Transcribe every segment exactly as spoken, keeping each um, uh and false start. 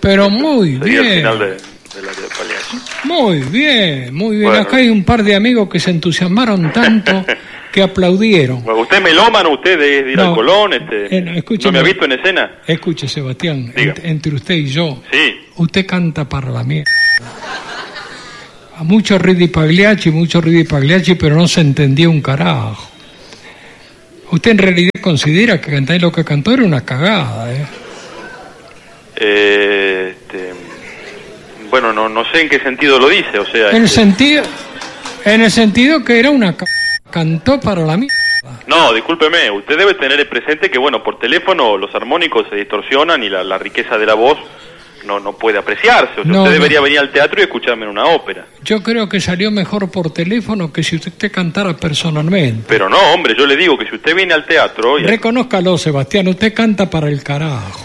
Pero muy Sería bien. el final de, de la de Pagliacci. Muy bien, muy bien. Bueno. Acá hay un par de amigos que se entusiasmaron tanto que aplaudieron. Bueno, ¿usted es melómano? ¿Usted de, de ir No, al Colón? Este, eh, no, ¿No escúcheme. me ha visto en escena? Escuche, Sebastián, Diga. ent- entre usted y yo, Sí. usted canta para la mierda. A mucho Ridi Pagliacci, mucho Ridi Pagliacci, pero no se entendía un carajo. Usted en realidad considera que cantar lo que cantó era una cagada, ¿eh? Eh, este, bueno, no, no sé en qué sentido lo dice, o sea... En el este, sentido, en el sentido que era una cagada. Cantó para la mierda. No, discúlpeme, usted debe tener presente que, bueno, por teléfono los armónicos se distorsionan y la, la riqueza de la voz no, no puede apreciarse. O sea, No, usted no. debería venir al teatro y escucharme en una ópera. Yo creo que salió mejor por teléfono que si usted cantara personalmente. Pero no, hombre, yo le digo que si usted viene al teatro... Y... Reconózcalo, Sebastián, usted canta para el carajo.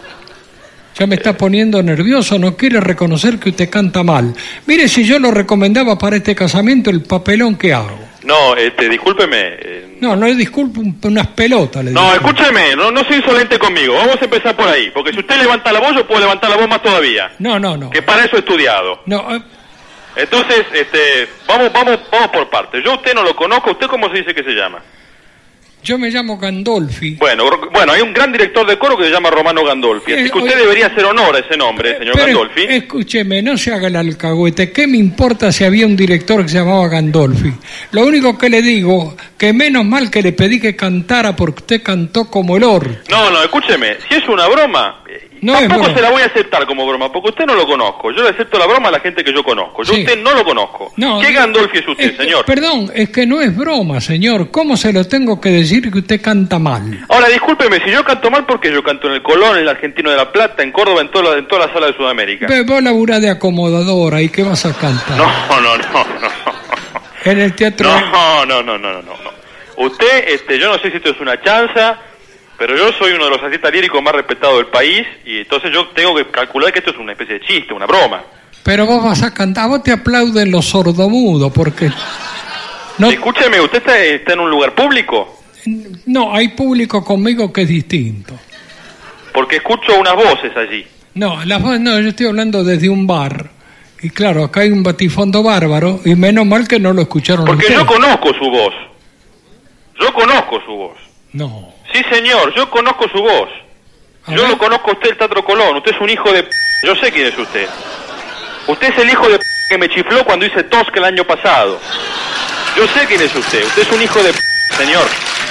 Ya me está poniendo nervioso, no quiere reconocer que usted canta mal. Mire, si yo lo recomendaba para este casamiento, el papelón que hago. No, este, discúlpeme... eh, No, no le disculpo, un- unas pelotas le No, disculpo. escúcheme, no, no sea insolente conmigo. Vamos a empezar por ahí, porque si usted levanta la voz, yo puedo levantar la voz más todavía. No, no, no. Que para eso he estudiado. No, eh, Entonces, este, vamos, vamos, vamos por partes. Yo a usted no lo conozco. ¿Usted cómo se dice que se llama? yo me llamo Gandolfi. Bueno, ro- bueno, hay un gran director de coro que se llama Romano Gandolfi. Así Eh, que usted oye- debería hacer honor a ese nombre, señor Pero, Gandolfi. escúcheme, no se haga el alcahuete. ¿Qué me importa si había un director que se llamaba Gandolfi? Lo único que le digo, que menos mal que le pedí que cantara porque usted cantó como el orto. No, no, escúcheme. Si es una broma, eh, No es tampoco broma. se la voy a aceptar como broma, porque usted no lo conozco. Yo le acepto la broma a la gente que yo conozco. Yo Sí. usted no lo conozco. No, ¿Qué no, Gandolfi es usted, es- señor? Perdón, es que no es broma, señor. ¿Cómo se lo tengo que decir que usted canta mal? Ahora, discúlpeme, si yo canto mal, porque yo canto en el Colón, en el Argentino de la Plata, en Córdoba, en toda la, en toda la sala de Sudamérica. Ve, vos laburás de acomodadora y ¿qué vas a cantar? No, no, no, no. En el teatro... No, no, no, no, no, no. Usted, este, yo no sé si esto es una chanza, pero yo soy uno de los artistas líricos más respetados del país, y entonces yo tengo que calcular que esto es una especie de chiste, una broma. Pero vos vas a cantar, vos te aplauden los sordomudos porque... No, Escúcheme, ¿usted está, está en un lugar público? no, hay público conmigo que es distinto. Porque escucho unas voces allí. No, las voces no, yo estoy hablando desde un bar. Y claro, acá hay un batifondo bárbaro y menos mal que no lo escucharon Porque ustedes. yo conozco su voz. Yo conozco su voz. No. Sí, señor, yo conozco su voz. A Yo ver. lo conozco a usted, el Teatro Colón. Usted es un hijo de... p***. Yo sé quién es usted. Usted es el hijo de p*** que me chifló cuando hice Tosca el año pasado. Yo sé quién es usted. Usted es un hijo de p***, señor.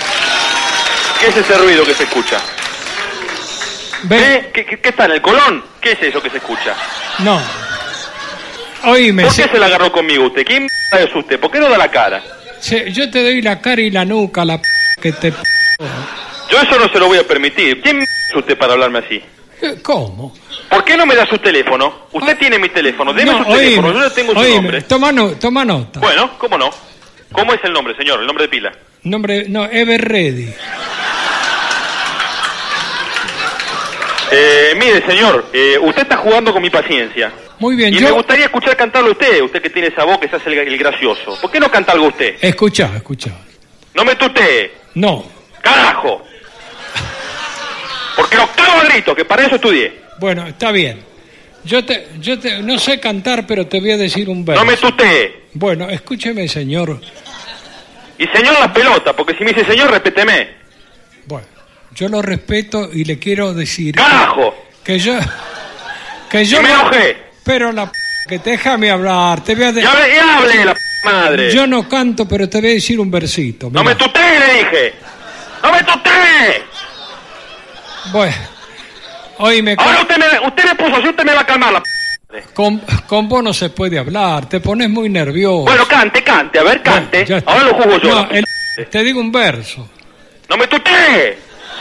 ¿Qué es ese ruido que se escucha? Ve, ¿Eh? ¿Qué, qué, qué está en el Colón? ¿Qué es eso que se escucha? no. Oíme, ¿Por qué se- se la agarró conmigo usted? ¿Quién m*** es usted? ¿Por qué no da la cara? se- yo te doy la cara y la nuca, la p que te... p- Yo eso no se lo voy a permitir. ¿Quién m*** es usted para hablarme así? Eh, ¿Cómo? ¿Por qué no me da su teléfono? Usted Ah. tiene mi teléfono. Deme No, su teléfono. oíme, Yo le tengo su oíme, nombre. Toma, no- toma nota. Bueno, ¿cómo no? ¿Cómo es el nombre, señor? El nombre de pila. Nombre, no, Ever Ready. Eh, mire, señor, eh, usted está jugando con mi paciencia. Muy bien, Y yo... me gustaría escuchar cantarlo a usted, usted que tiene esa voz que se hace el, el gracioso. ¿Por qué no canta algo usted? Escucha, escucha. No me tutee. No. ¡Carajo! Porque lo cago a gritos, que para eso estudié. Bueno, está bien. Yo te, yo te, no sé cantar, pero te voy a decir un verso. No me tutee. Bueno, escúcheme, señor. Y señor las pelotas, porque si me dice señor, respéteme. Bueno, yo lo respeto y le quiero decir ¡Carajo! que yo, que yo Y me no- enojé. pero la p- que déjame hablar, te voy a de- Y hable, y hable la p madre. yo no canto, pero te voy a decir un versito. No mirá. me tutee, le dije. ¡No me tutee! Bueno, oíme, con, Ahora usted me, usted me puso así, usted me va a calmar la p madre. con, con vos no se puede hablar, te pones muy nervioso. Bueno, cante, cante, a ver, cante. Bueno, ya está. Ahora lo juzgo yo. No, la p el- te digo un verso. ¡No me tutee!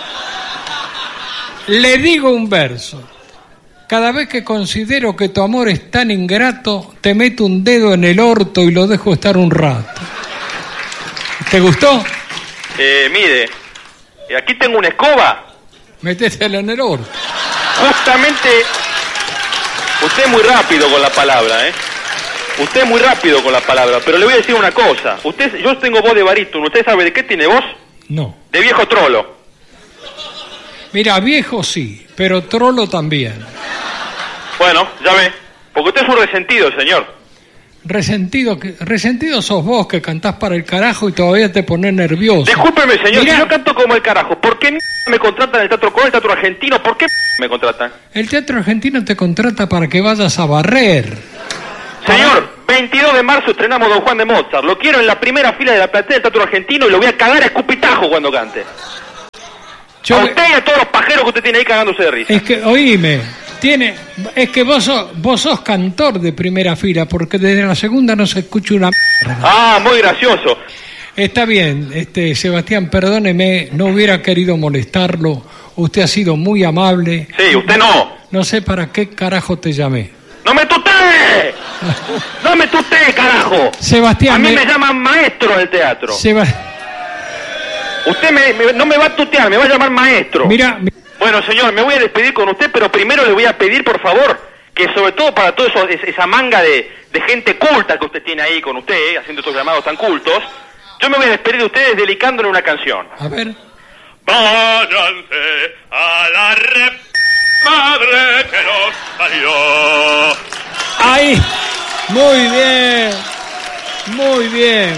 Le digo un verso. Cada vez que considero que tu amor es tan ingrato, te meto un dedo en el orto y lo dejo estar un rato. ¿Te gustó? Eh, mire, eh, aquí tengo una escoba. Métetela en el orto. Justamente, usted es muy rápido con la palabra, ¿eh? Usted es muy rápido con la palabra, pero le voy a decir una cosa. Usted, yo tengo voz de barítono. ¿Usted sabe de qué tiene voz? No. De viejo trolo. Mira, viejo sí, pero trolo también. Bueno, ya ve. Porque usted es un resentido, señor. Resentido, que, resentido sos vos que cantás para el carajo y todavía te pones nervioso. Discúlpeme, señor, Mirá, si yo canto como el carajo, ¿por qué me contratan en el Teatro Colón, el Teatro Argentino? ¿Por qué me contratan? el Teatro Argentino te contrata para que vayas a barrer. Señor, veintidós de marzo estrenamos Don Juan de Mozart. Lo quiero en la primera fila de la platea del Teatro Argentino y lo voy a cagar a escupitajo cuando cante. Yo a le- usted y a todos los pajeros que usted tiene ahí cagándose de risa. Es que, oíme, tiene, es que vos sos, vos sos cantor de primera fila, porque desde la segunda no se escucha una mierda. Ah, muy gracioso. Está bien, este Sebastián, perdóneme, no hubiera querido molestarlo. Usted ha sido muy amable. Sí, usted no. No sé para qué carajo te llamé. ¡No me tutee! ¡No me tutee, carajo! Sebastián, A mí me- me llaman maestro del teatro. Seba, Usted me, me- no me va a tutear, me va a llamar maestro. mira, mi- Bueno, señor, me voy a despedir con usted, pero primero le voy a pedir, por favor, que sobre todo para toda esa manga de, de gente culta que usted tiene ahí con usted, eh, haciendo estos llamados tan cultos, yo me voy a despedir de ustedes dedicándole una canción. a ver. Váyanse a la re... madre que los parió. Ahí, muy bien, muy bien.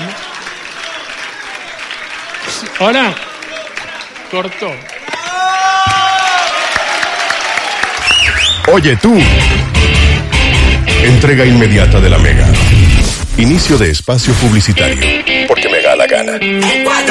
Hola, cortó. Oye tú. Entrega inmediata de la Mega. Inicio de espacio publicitario. Porque me da la gana.